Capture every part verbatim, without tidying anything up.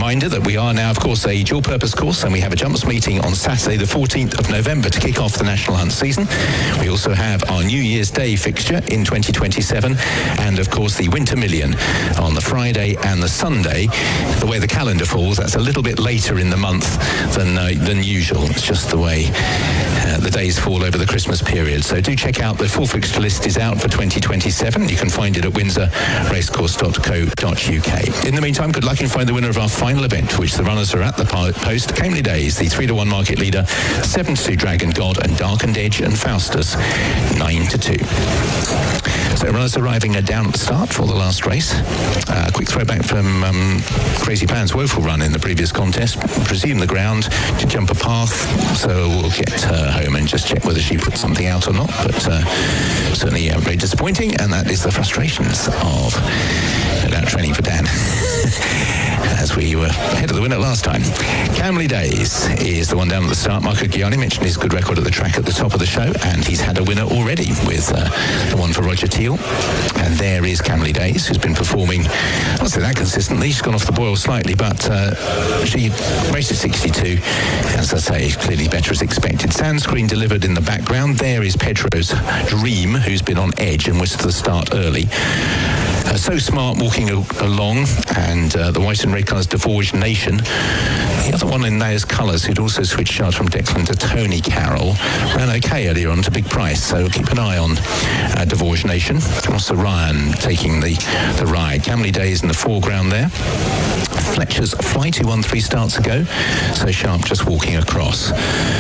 reminder that we are now, of course, a dual-purpose course, and we have a jumps meeting on Saturday, the fourteenth of November, to kick off the National Hunt season. We also have our New Year's Day fixture in twenty twenty-seven, and of course the Winter Million on the Friday and the Sunday. The way the calendar falls, that's a little bit later in the month than uh, than usual. It's just the way uh, the days fall over the Christmas period. So do check out the full fixture list is out for twenty twenty-seven. You can find it at windsor racecourse dot co dot U K. In the meantime, good luck in finding the winner of our final event, which the runners are at the post. Camely Days, the three to one market leader, seven to two Dragon God, and Darkened Edge and Faustus, nine to two. So runners arriving uh, down at the start for the last race. Uh, quick throwback from um, Crazy Pan's woeful run in the previous contest. Presume the ground to jump a path, so we'll get her home and just check whether she put something out or not. But uh, certainly uh, very disappointing, and that is the frustrations of without training for Dan. As we were ahead of the winner last time. Camely Days is the one down at the start. Marco Gianni mentioned his good record at the track at the top of the show, and he's had a winner already with uh, the one for Roger Teal. And there is Camely Days, who's been performing, I won't say that consistently. She's gone off the boil slightly, but uh, she races sixty-two. As I say, clearly better as expected. Sandscreen delivered in the background. There is Pedro's Dream, who's been on edge and was to the start early. Uh, so Smart walking a- along, and uh, the white and red colours, Deforge Nation. The other one in those colours, who'd also switched charge from Declan to Tony Carroll, ran okay earlier on to big price, so keep an eye on uh, Deforge Nation. Also Ryan taking the, the ride. Camely Days in the foreground there. Fletcher's Flight, who won three starts ago. So Sharp just walking across.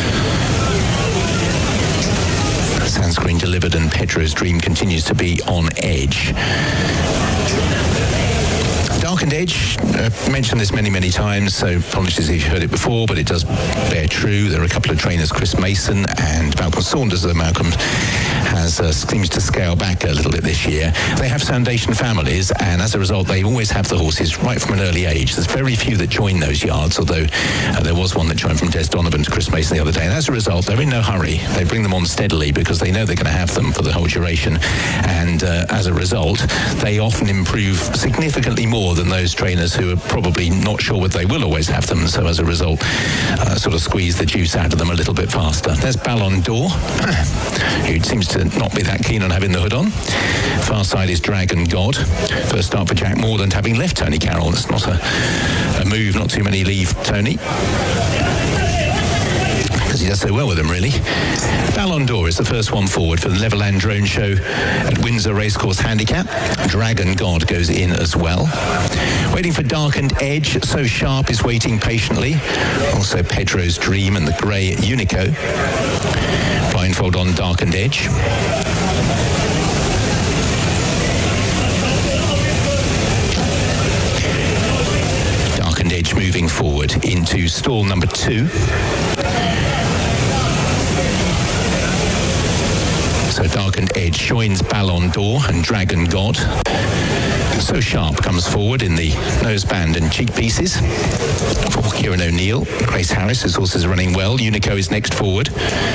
Sandscreen delivered, and Pedro's Dream continues to be on edge. Darkened Edge, uh, mentioned this many, many times, so apologies if you've heard it before, but it does bear true. There are a couple of trainers, Chris Mason and Malcolm Saunders, though Malcolm has uh, seems to scale back a little bit this year. They have foundation families, and as a result, they always have the horses right from an early age. There's very few that join those yards, although uh, there was one that joined from Des Donovan to Chris Mason the other day, and as a result, they're in no hurry. They bring them on steadily because they know they're going to have them for the whole duration, and uh, as a result, they often improve significantly more than those trainers who are probably not sure whether they will always have them, so as a result uh, sort of squeeze the juice out of them a little bit faster. There's Ballon d'Or, who seems to not be that keen on having the hood on. Far side is Dragon God. First start for Jack Morland, having left Tony Carroll. That's not a, a move, not too many leave Tony, because he does so well with them, really. Ballon d'Or is the first one forward for the Leverland Drone Show at Windsor Racecourse Handicap. Dragon God goes in as well. Waiting for Darkened Edge, So Sharp is waiting patiently. Also Pedro's Dream and the grey Unico. Blindfold on Darkened Edge. Darkened Edge moving forward into stall number two. So Darkened Edge joins Ballon d'Or and Dragon God. So Sharp comes forward in the noseband and cheek pieces for Kieran O'Neill. Grace Harris, whose horse is running well. Unico is next forward.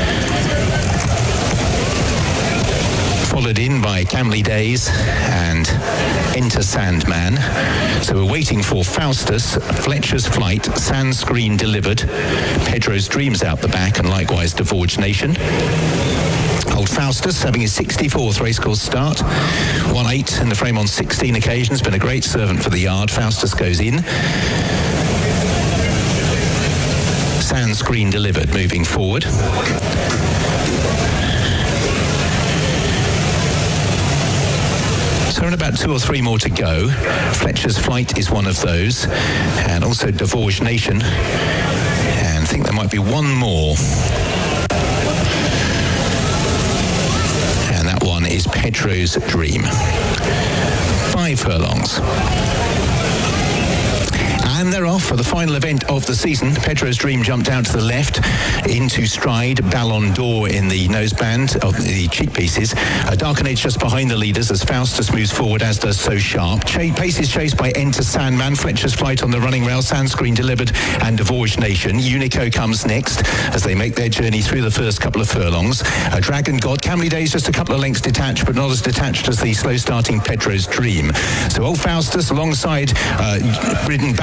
Followed in by Camely Days and Enter Sandman. So we're waiting for Faustus, Fletcher's Flight, Sandscreen delivered, Pedro's Dreams out the back, and likewise Deforge Nation. Old Faustus having his sixty-fourth racecourse start. one eight in the frame on sixteen occasions. Been a great servant for the yard. Faustus goes in. Sandscreen delivered moving forward. So in about two or three more to go. Fletcher's Flight is one of those, and also Deforge Nation. And I think there might be one more. And that one is Pedro's Dream. Five furlongs. And they're off for the final event of the season. Pedro's Dream jumped out to the left into stride. Ballon d'Or in the noseband of the cheek pieces. Uh, Darkened Edge just behind the leaders as Faustus moves forward, as does So Sharp. Ch- pace is chased by Enter Sandman. Fletcher's Flight on the running rail. Sandscreen delivered and Deforge Nation. Unico comes next as they make their journey through the first couple of furlongs. Uh, Dragon God. Camely Days just a couple of lengths detached, but not as detached as the slow starting Pedro's Dream. So old Faustus alongside uh, ridden back